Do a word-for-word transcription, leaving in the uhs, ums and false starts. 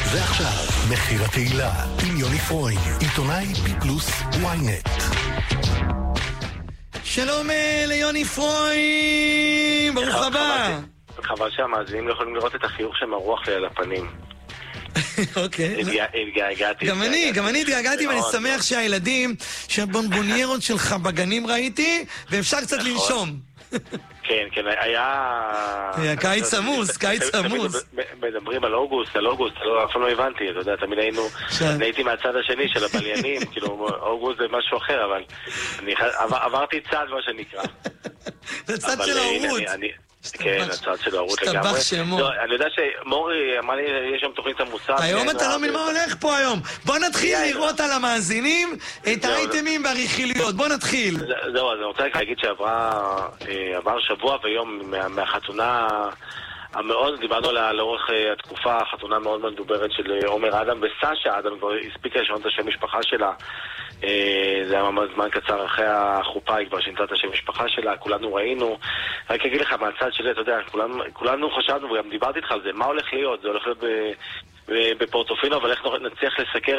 ועכשיו, מחיר התהילה עם יוני פרוין, עיתונאי בי פלוס וויינט. שלום ליוני פרוין, ברוך הבא. חבל שהמאזינים לא יכולים לראות את החיוך שמרוח לי על הפנים. אוקיי. התגעגעתי. גם אני, גם אני התגעגעתי, ואני שמח שהילדים, שהבונבוניירות שלך בגנים ראיתי, ואפשר קצת לנשום. כן, כן, היה... קיץ עמוס, קיץ עמוס. מדברים על אוגוסט, על אוגוסט, אף פעם לא הבנתי, אתה יודע, תמיד היינו, הייתי מהצד השני של הבליינים, כאילו, אוגוסט זה משהו אחר, אבל עברתי צד, מה שנקרא. זה צד של ההורות. כן, הצד של ההורות לגמרי. השתבח שמו. אני יודע שמורי אמר לי, יש שם תוכנית עמוסה. היום אתה לא מבין מה הולך פה היום. בוא נתחיל לראות על המאזינים את האייטמים והרכיליות. בוא נתחיל. זהו, אז אני רוצה להגיד שעבר שבוע ויום מהחתונה המאוד, דיברנו עליה לאורך התקופה, החתונה מאוד מדוברת של עומר אדם וסשה אדם, כבר הספיקה לשנות את השם משפחה שלה. זה היה ממש זמן קצר אחרי החופה, היא כבר שינתה את השם משפחה שלה, כולנו ראינו. רק אגיד לך מהצד שלי, אתה יודע, כולנו, כולנו חשבנו, וגם דיברתי איתך על זה, מה הולך להיות? זה הולך להיות בפורטופינו, אבל איך נצליח לסקר